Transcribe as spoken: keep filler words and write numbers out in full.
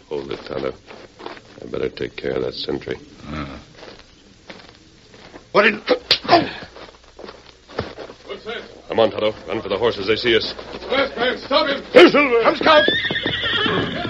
Hold it, Tonto. I better take care of that sentry. Uh. What in... What's that? Come on, Tonto. Run for the horses. They see us. Last man, stop him! Here, Silver! Come, Scout!